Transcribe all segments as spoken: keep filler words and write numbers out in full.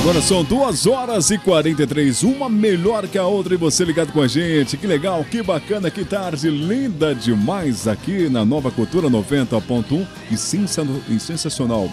Agora são duas horas e quarenta e três, uma melhor que a outra e você ligado com a gente. Que legal, que bacana, que tarde linda demais aqui na Nova Cultura noventa ponto um e sensacional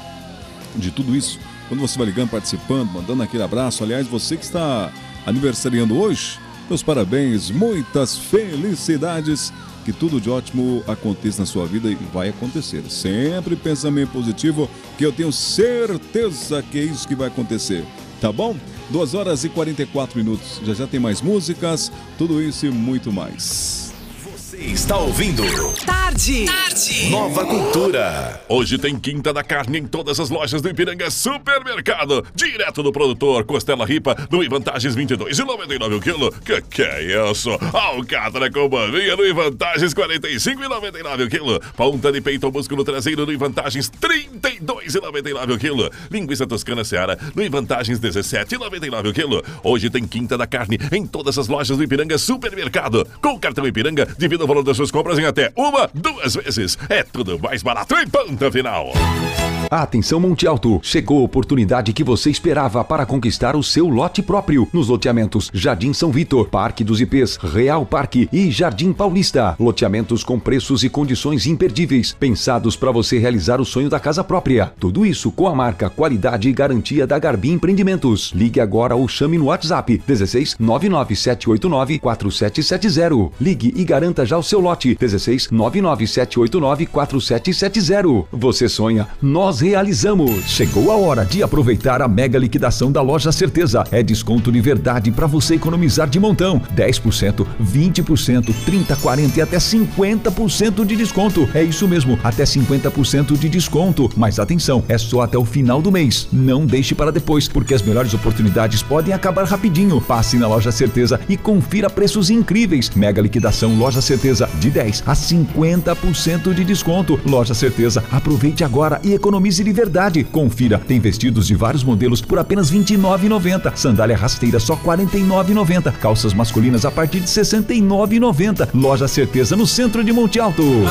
de tudo isso. Quando você vai ligando, participando, mandando aquele abraço. Aliás, você que está aniversariando hoje, meus parabéns, muitas felicidades. Que tudo de ótimo aconteça na sua vida e vai acontecer. Sempre pensamento positivo, que eu tenho certeza que é isso que vai acontecer. Tá bom? duas horas e quarenta e quatro minutos. Já já tem mais músicas, tudo isso e muito mais. Você está ouvindo Tarde. Tarde. Nova Cultura. Hoje tem Quinta da Carne em todas as lojas do Ipiranga Supermercado. Direto do produtor, costela ripa no Ivantagens vinte e dois e noventa e nove o quilo. Que que é isso? Alcatra com bovinha no Ivantagens quarenta e cinco e noventa e nove o quilo. Ponta de peito ou músculo traseiro no Ivantagens trinta e dois e noventa e nove o quilo. Linguiça toscana Seara no Ivantagens dezessete e noventa e nove o quilo. Hoje tem Quinta da Carne em todas as lojas do Ipiranga Supermercado. Com o cartão Ipiranga, divida o valor das suas compras em até uma, duas vezes. É tudo mais barato em ponta final. Atenção Monte Alto, chegou a oportunidade que você esperava para conquistar o seu lote próprio nos loteamentos Jardim São Vitor, Parque dos Ipês, Real Parque e Jardim Paulista. Loteamentos com preços e condições imperdíveis, pensados para você realizar o sonho da casa própria. Tudo isso com a marca, qualidade e garantia da Garbi Empreendimentos. Ligue agora ou chame no WhatsApp dezesseis nove nove sete oito nove quatro sete sete zero. Ligue e garanta já o seu lote dezesseis nove nove sete oito nove quatro sete sete zero. Você sonha, nós realizamos. Chegou a hora de aproveitar a mega liquidação da Loja Certeza. É desconto de verdade para você economizar de montão. dez por cento, vinte por cento, trinta por cento, quarenta por cento e até cinquenta por cento de desconto. É isso mesmo, até cinquenta por cento de desconto. Mas atenção, é só até o final do mês. Não deixe para depois, porque as melhores oportunidades podem acabar rapidinho. Passe na Loja Certeza e confira preços incríveis. Mega liquidação Loja Certeza, de dez a cinquenta por cento de desconto. Loja Certeza, aproveite agora e economize de verdade. Confira, tem vestidos de vários modelos por apenas vinte e nove reais e noventa centavos. Sandália rasteira só quarenta e nove reais e noventa centavos. Calças masculinas a partir de sessenta e nove reais e noventa centavos. Loja Certeza no centro de Monte Alto.